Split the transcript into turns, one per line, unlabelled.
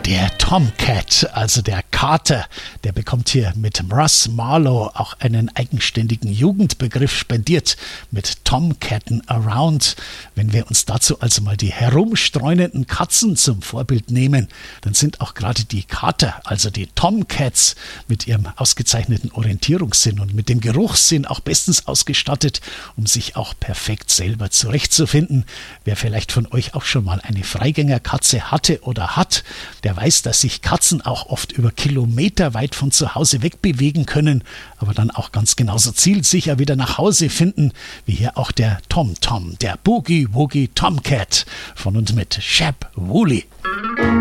Der Tomcat, also der Kater, der bekommt hier mit Russ Marlowe auch einen eigenständigen Jugendbegriff spendiert mit Tomcatten Around. Wenn wir uns dazu also mal die herumstreunenden Katzen zum Vorbild nehmen, dann sind auch gerade die Kater, also die Tomcats, mit ihrem ausgezeichneten Orientierungssinn und mit dem Geruchssinn auch bestens ausgestattet, um sich auch perfekt selber zurechtzufinden. Wer vielleicht von euch auch schon mal eine Freigängerkatze hatte oder hat, der weiß, dass sich Katzen auch oft über Kilometer weit von zu Hause wegbewegen können, aber dann auch ganz genauso zielsicher wieder nach Hause finden, wie hier auch der Tom Tom, der Boogie Woogie Tomcat von und mit Shep Woolley.